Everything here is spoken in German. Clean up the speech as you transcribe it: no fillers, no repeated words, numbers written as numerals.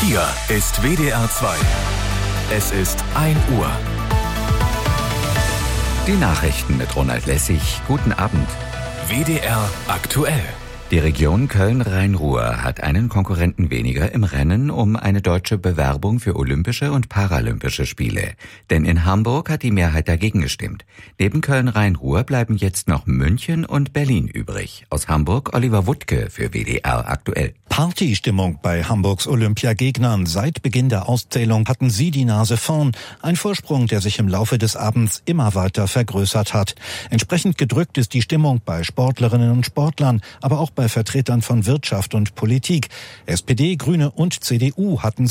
Hier ist WDR 2. Es ist 1 Uhr. Die Nachrichten mit Ronald Lessig. Guten Abend. WDR aktuell. Die Region Köln-Rhein-Ruhr hat einen Konkurrenten weniger im Rennen um eine deutsche Bewerbung für Olympische und Paralympische Spiele. Denn in Hamburg hat die Mehrheit dagegen gestimmt. Neben Köln-Rhein-Ruhr bleiben jetzt noch München und Berlin übrig. Aus Hamburg Oliver Wuttke für WDR aktuell. Partystimmung bei Hamburgs Olympiagegnern. Seit Beginn der Auszählung hatten sie die Nase vorn. Ein Vorsprung, der sich im Laufe des Abends immer weiter vergrößert hat. Entsprechend gedrückt ist die Stimmung bei Sportlerinnen und Sportlern, aber auch bei Vertretern von Wirtschaft und Politik. SPD, Grüne und CDU hatten